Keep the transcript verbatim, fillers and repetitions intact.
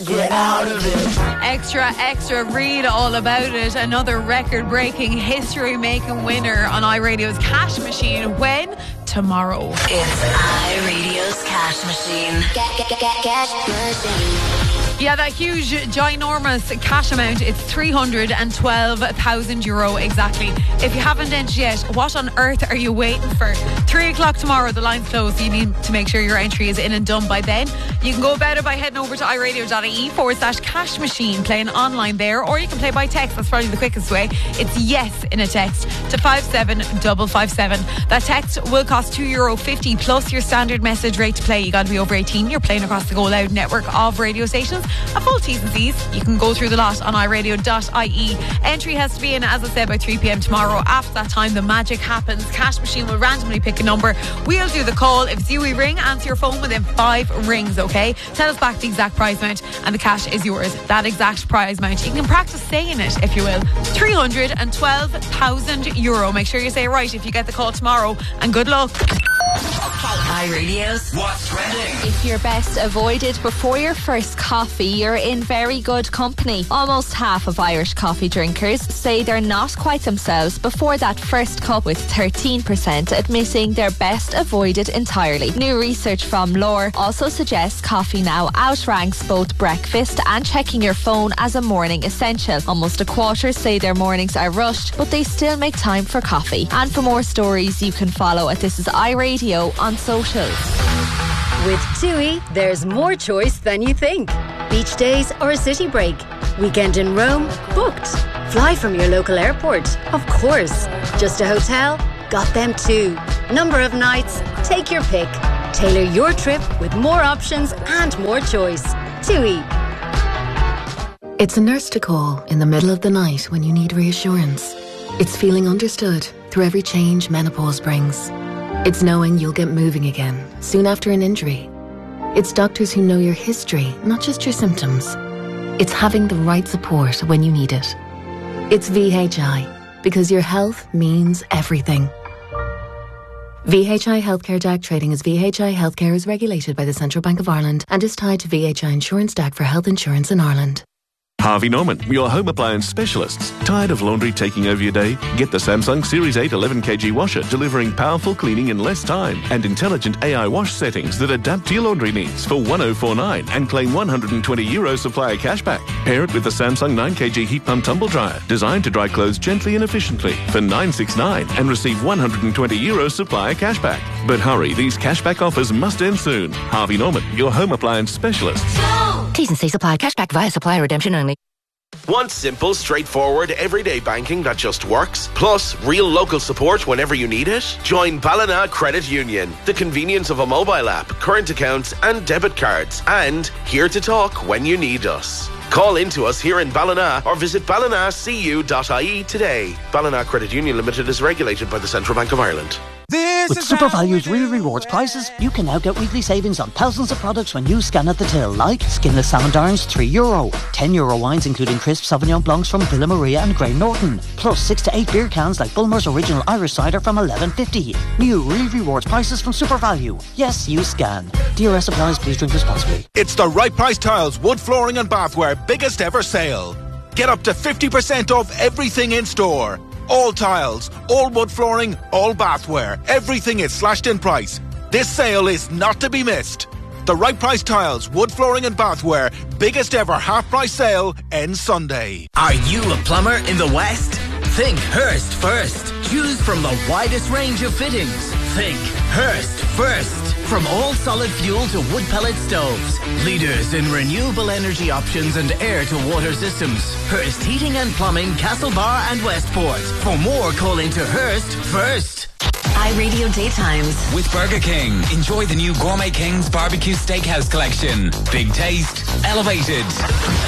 get out of it. Extra, extra, read all about it. Another record-breaking, history-making winner on iRadio's Cash Machine. When? Tomorrow. It's iRadio's Cash Machine. Get, get, get, get, cash machine. Yeah, that huge, ginormous cash amount, it's three hundred twelve thousand euro exactly. If you haven't entered yet, what on earth are you waiting for? Three o'clock tomorrow, the line's closed, so you need to make sure your entry is in and done by then. You can go about it by heading over to iRadio.ie forward slash cash machine, playing online there, or you can play by text. That's probably the quickest way. It's yes in a text to five seven five five seven. That text will cost two euro fifty plus your standard message rate to play. You got to be over eighteen. You're playing across the Go Loud network of radio stations. A full T's and C's. You can go through the lot on iRadio.ie. Entry has to be in, as I said, by three p.m. tomorrow. After that time, the magic happens. Cash Machine will randomly pick a number. We'll do the call. If it's you, we ring. Answer your phone within five rings, okay? Tell us back the exact prize amount and the cash is yours. That exact prize amount. You can practice saying it, if you will. three hundred twelve thousand euro. Make sure you say it right if you get the call tomorrow. And good luck. iRadio's What's Trending? If you're best avoided before your first coffee, you're in very good company. Almost half of Irish coffee drinkers say they're not quite themselves before that first cup, with thirteen percent admitting they're best avoided entirely. New research from Lore also suggests coffee now outranks both breakfast and checking your phone as a morning essential. Almost a quarter say their mornings are rushed, but they still make time for coffee. And for more stories, you can follow at This Is iRadio on socials. With TUI, there's more choice than you think. Beach days or a city break. Weekend in Rome? Booked. Fly from your local airport? Of course. Just a hotel? Got them too. Number of nights? Take your pick. Tailor your trip with more options and more choice. TUI. It's a nurse to call in the middle of the night when you need reassurance. It's feeling understood through every change menopause brings. It's knowing you'll get moving again soon after an injury. It's doctors who know your history, not just your symptoms. It's having the right support when you need it. It's V H I, because your health means everything. V H I Healthcare D A C trading as V H I Healthcare is regulated by the Central Bank of Ireland and is tied to V H I Insurance D A C for health insurance in Ireland. Harvey Norman, your home appliance specialists. Tired of laundry taking over your day? Get the Samsung Series eight eleven kilogram washer, delivering powerful cleaning in less time and intelligent A I wash settings that adapt to your laundry needs for one thousand forty-nine and claim one hundred twenty euro supplier cashback. Pair it with the Samsung nine kilogram heat pump tumble dryer, designed to dry clothes gently and efficiently for nine hundred sixty-nine and receive one hundred twenty euro supplier cashback. But hurry, these cashback offers must end soon. Harvey Norman, your home appliance specialists. T's and C's apply. Cashback via supplier redemption only. Want simple, straightforward, everyday banking that just works? Plus, real local support whenever you need it? Join Ballina Credit Union. The convenience of a mobile app, current accounts and debit cards. And here to talk when you need us. Call into us here in Ballina or visit ballina c u dot i e today. Ballina Credit Union Limited is regulated by the Central Bank of Ireland. With SuperValue's Real Rewards prices, you can now get weekly savings on thousands of products when you scan at the till, like skinless salmon darns, three euro, ten euro wines including crisp Sauvignon Blancs from Villa Maria and Grey Norton, plus six to eight beer cans like Bulmer's Original Irish Cider from eleven fifty. New Real Rewards prices from SuperValue. Yes, you scan. D R S applies. Please drink responsibly. It's the Right Price Tiles wood flooring and bathware biggest ever sale. Get up to fifty percent off everything in store. All tiles, all wood flooring, all bathware. Everything is slashed in price. This sale is not to be missed. The Right Price Tiles, wood flooring and bathware, biggest ever half price sale ends Sunday. Are you a plumber in the West? Think Hearst first. Choose from the widest range of fittings. Think Hearst first. From all solid fuel to wood pellet stoves. Leaders in renewable energy options and air-to-water systems. Hearst Heating and Plumbing, Castlebar and Westport. For more, call into Hearst first. iRadio Daytimes. With Burger King. Enjoy the new Gourmet King's Barbecue Steakhouse Collection. Big taste, elevated.